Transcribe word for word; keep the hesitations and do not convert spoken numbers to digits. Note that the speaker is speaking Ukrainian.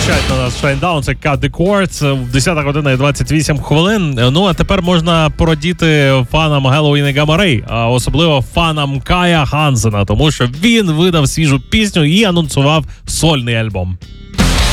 Вирушають на нас Shinedown, це Cut the Chords, десята година і двадцять вісім хвилин. Ну, а тепер можна порадіти фанам Helloween і Gamma Ray, а особливо фанам Кая Хансена, тому що він видав свіжу пісню і анонсував сольний альбом.